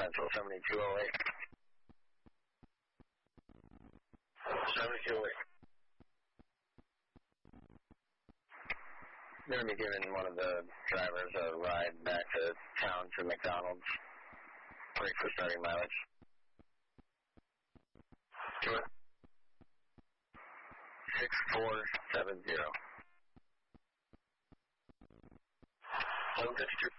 Central 7208. 7208. I'm going to be giving one of the drivers a ride back to town to McDonald's. Break for starting mileage. Do it. 6470. 152.